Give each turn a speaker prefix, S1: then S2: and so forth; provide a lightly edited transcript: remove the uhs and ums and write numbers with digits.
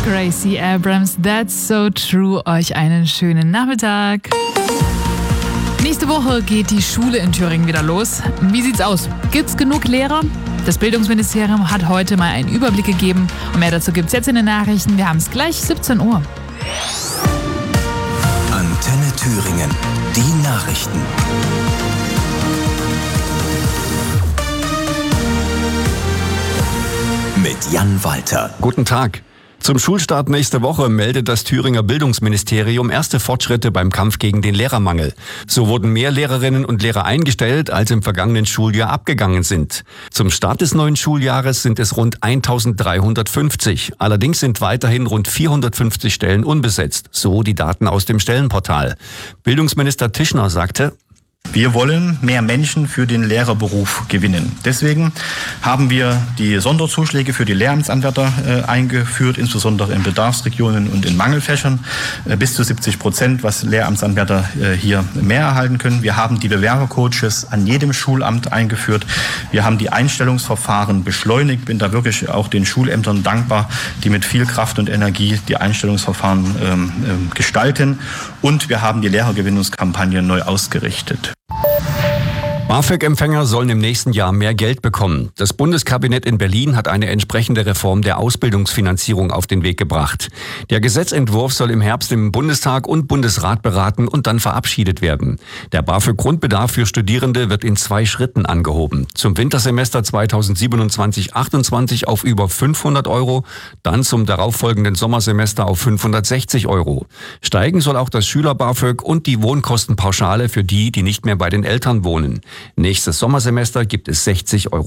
S1: Gracie Abrams, That's So True. Euch einen schönen Nachmittag. Nächste Woche geht die Schule in Thüringen wieder los. Wie sieht's aus? Gibt's genug Lehrer? Das Bildungsministerium hat heute mal einen Überblick gegeben. Und mehr dazu gibt's jetzt in den Nachrichten. Wir haben es gleich 17 Uhr.
S2: Antenne Thüringen. Die Nachrichten. Mit Jan Walter.
S3: Guten Tag. Zum Schulstart nächste Woche meldet das Thüringer Bildungsministerium erste Fortschritte beim Kampf gegen den Lehrermangel. So wurden mehr Lehrerinnen und Lehrer eingestellt, als im vergangenen Schuljahr abgegangen sind. Zum Start des neuen Schuljahres sind es rund 1350. Allerdings sind weiterhin rund 450 Stellen unbesetzt, so die Daten aus dem Stellenportal. Bildungsminister Tischner sagte:
S4: Wir wollen mehr Menschen für den Lehrerberuf gewinnen. Deswegen haben wir die Sonderzuschläge für die Lehramtsanwärter eingeführt, insbesondere in Bedarfsregionen und in Mangelfächern. Bis zu 70%, was Lehramtsanwärter hier mehr erhalten können. Wir haben die Bewerbercoaches an jedem Schulamt eingeführt. Wir haben die Einstellungsverfahren beschleunigt. Bin da wirklich auch den Schulämtern dankbar, die mit viel Kraft und Energie die Einstellungsverfahren gestalten. Und wir haben die Lehrergewinnungskampagne neu ausgerichtet.
S3: BAföG-Empfänger sollen im nächsten Jahr mehr Geld bekommen. Das Bundeskabinett in Berlin hat eine entsprechende Reform der Ausbildungsfinanzierung auf den Weg gebracht. Der Gesetzentwurf soll im Herbst im Bundestag und Bundesrat beraten und dann verabschiedet werden. Der BAföG-Grundbedarf für Studierende wird in 2 Schritten angehoben. Zum Wintersemester 2027/28 auf über 500 €, dann zum darauffolgenden Sommersemester auf 560 €. Steigen soll auch das Schüler-BAföG und die Wohnkostenpauschale für die, die nicht mehr bei den Eltern wohnen. Nächstes Sommersemester gibt es 60 €